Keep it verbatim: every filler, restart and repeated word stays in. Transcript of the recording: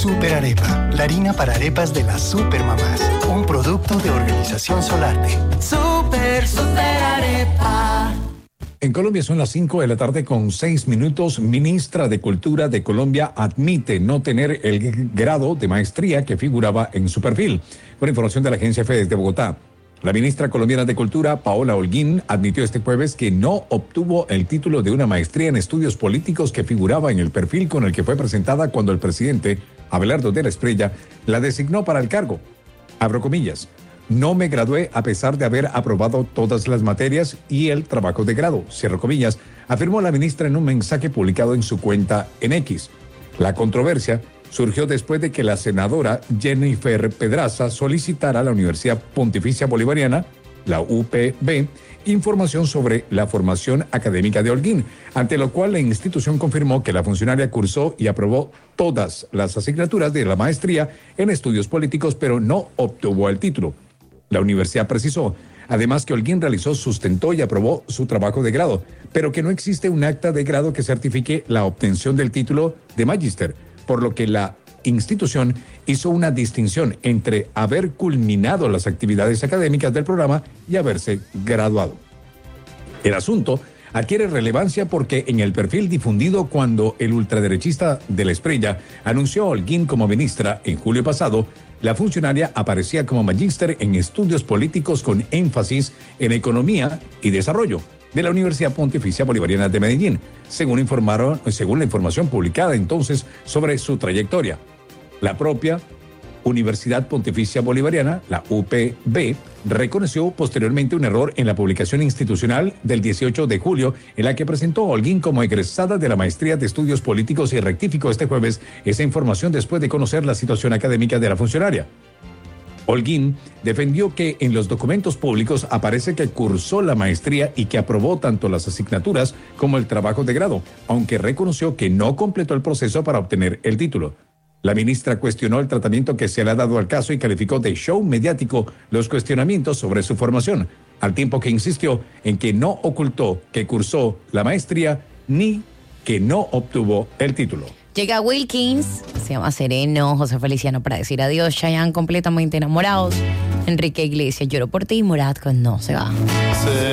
Super Arepa, la harina para arepas de las supermamás. Un producto de Organización Solarte. Super, super arepa. En Colombia son las cinco de la tarde con seis minutos. Ministra de Cultura de Colombia admite no tener el grado de maestría que figuraba en su perfil. Con información de la agencia F E D E S de Bogotá. La ministra colombiana de Cultura, Paola Holguín, admitió este jueves que no obtuvo el título de una maestría en estudios políticos que figuraba en el perfil con el que fue presentada cuando el presidente, Abelardo de la Espriella, la designó para el cargo. Abro comillas. No me gradué a pesar de haber aprobado todas las materias y el trabajo de grado, cierro comillas, afirmó la ministra en un mensaje publicado en su cuenta en X. La controversia surgió después de que la senadora Jennifer Pedraza solicitara a la Universidad Pontificia Bolivariana, la U P B, información sobre la formación académica de Holguín, ante lo cual la institución confirmó que la funcionaria cursó y aprobó todas las asignaturas de la maestría en estudios políticos, pero no obtuvo el título. La universidad precisó, además, que Holguín realizó, sustentó y aprobó su trabajo de grado, pero que no existe un acta de grado que certifique la obtención del título de magíster, por lo que la institución hizo una distinción entre haber culminado las actividades académicas del programa y haberse graduado. El asunto adquiere relevancia porque en el perfil difundido cuando el ultraderechista de la Espriella anunció a Holguín como ministra en julio pasado, la funcionaria aparecía como magíster en estudios políticos con énfasis en economía y desarrollo de la Universidad Pontificia Bolivariana de Medellín, según informaron, según la información publicada entonces sobre su trayectoria. La propia Universidad Pontificia Bolivariana, la U P B, reconoció posteriormente un error en la publicación institucional del dieciocho de julio, en la que presentó a Holguín como egresada de la Maestría de Estudios Políticos y rectificó este jueves esa información después de conocer la situación académica de la funcionaria. Holguín defendió que en los documentos públicos aparece que cursó la maestría y que aprobó tanto las asignaturas como el trabajo de grado, aunque reconoció que no completó el proceso para obtener el título. La ministra cuestionó el tratamiento que se le ha dado al caso y calificó de show mediático los cuestionamientos sobre su formación, al tiempo que insistió en que no ocultó que cursó la maestría ni que no obtuvo el título. Llega Wilkins, se llama Sereno, José Feliciano para decir adiós, Chayanne completamente enamorados, Enrique Iglesias, lloro por ti, Morat con No se va.